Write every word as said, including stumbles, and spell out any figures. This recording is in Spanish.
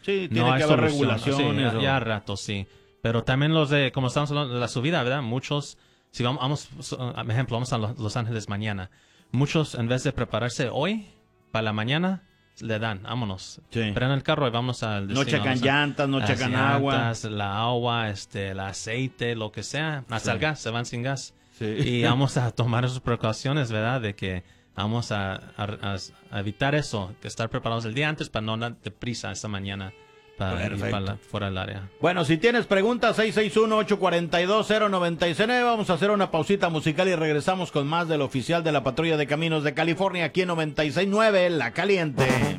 Sí, tiene no que hay haber solución. regulaciones. Sí, o... ya a rato, sí. Pero también los de, como estamos hablando de la subida, ¿verdad? Muchos, si vamos, vamos por ejemplo, vamos a Los Ángeles mañana. Muchos, en vez de prepararse hoy, para la mañana, le dan, vámonos. Sí. Prenden el carro y vamos al destino. No checan vamos a, llantas, no checan llantas, agua. la agua, este, el aceite, lo que sea. Hasta Sí. el gas, se van sin gas. Sí. Y vamos a tomar esas precauciones, ¿verdad? De que vamos a, a, a evitar eso, que estar preparados el día antes para no dar deprisa esta mañana para ir para la, fuera del área. Bueno, si tienes preguntas, seis seis uno, ocho cuatro dos, cero nueve nueve. Vamos a hacer una pausita musical y regresamos con más del oficial de la Patrulla de Caminos de California aquí en noventa y seis punto nueve La Caliente.